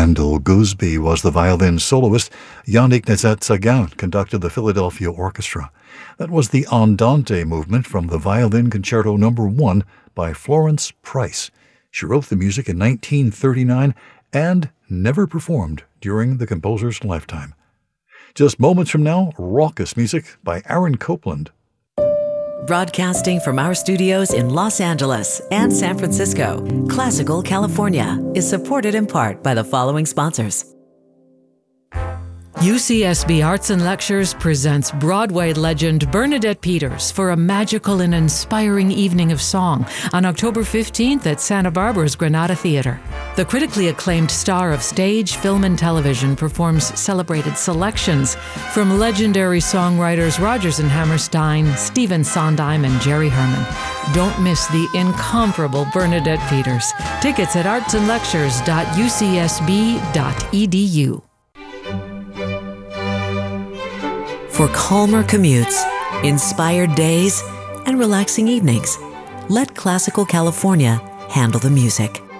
Randall Gooseby was the violin soloist. Yannick Nézet-Séguin conducted the Philadelphia Orchestra. That was the Andante movement from the Violin Concerto No. 1 by Florence Price. She wrote the music in 1939 and never performed during the composer's lifetime. Just moments from now, raucous music by Aaron Copland. Broadcasting from our studios in Los Angeles and San Francisco, Classical California is supported in part by the following sponsors. UCSB Arts and Lectures presents Broadway legend Bernadette Peters for a magical and inspiring evening of song on October 15th at Santa Barbara's Granada Theater. The critically acclaimed star of stage, film, and television performs celebrated selections from legendary songwriters Rodgers and Hammerstein, Stephen Sondheim, and Jerry Herman. Don't miss the incomparable Bernadette Peters. Tickets at artsandlectures.ucsb.edu. For calmer commutes, inspired days, and relaxing evenings, let Classical California handle the music.